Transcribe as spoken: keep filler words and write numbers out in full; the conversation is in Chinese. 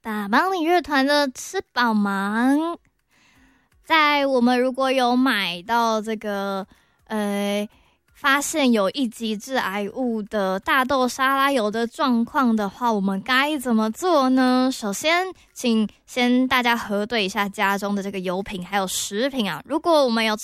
打帮你乐团的吃饱忙。在我们如果有买到这个呃发现有一级致癌物的大豆沙拉油的状况的话，我们该怎么做呢？首先请先大家核对一下家中的这个油品还有食品啊，如果我们有